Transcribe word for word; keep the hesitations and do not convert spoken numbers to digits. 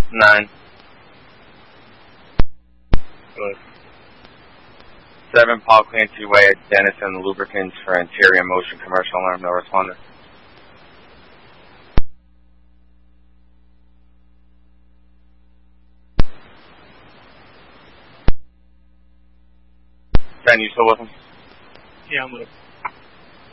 Nine. Good. Seven, Paul Clancy Way at Denison Lubricants for interior motion commercial alarm, no responder. Ten, you still with him? Yeah, I'm with him.